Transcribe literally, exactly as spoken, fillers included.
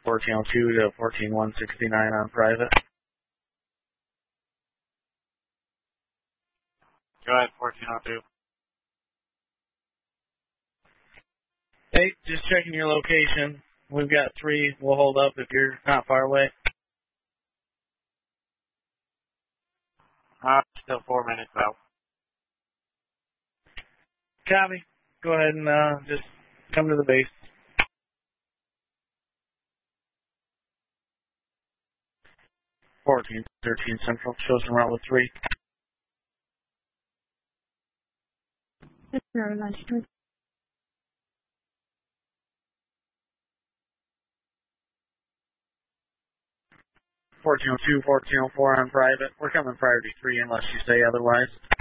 fourteen oh two to fourteen one sixty-nine on private. Go ahead, fourteen oh two. Hey, just checking your location. We've got three. We'll hold up if you're not far away. Uh, still four minutes out. Copy. Go ahead and uh, just come to the base. fourteen thirteen Central. Shows en route with three. fourteen oh two, fourteen oh four on private. We're coming priority three unless you say otherwise.